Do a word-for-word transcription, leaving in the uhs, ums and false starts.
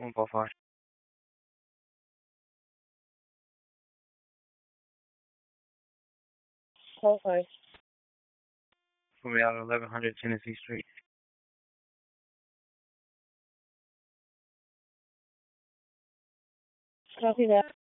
one four five. Okay. From out eleven hundred Tennessee Street. Copy that.